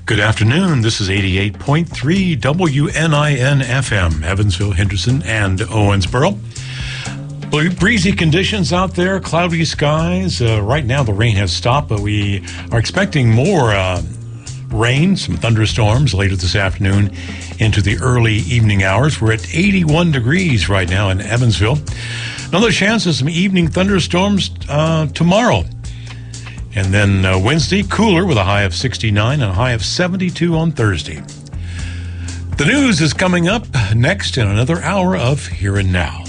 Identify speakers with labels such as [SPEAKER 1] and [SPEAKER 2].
[SPEAKER 1] Good afternoon. This is 88.3 WNIN FM, Evansville, Henderson, and Owensboro. Breezy conditions out there, cloudy skies. Right now the rain has stopped, but we are expecting more rain, some thunderstorms later this afternoon into the early evening hours. We're at 81 degrees right now in Evansville. Another chance of some evening thunderstorms tomorrow. And then Wednesday, cooler with a high of 69 and a high of 72 on Thursday. The news is coming up next in another hour of Here and Now.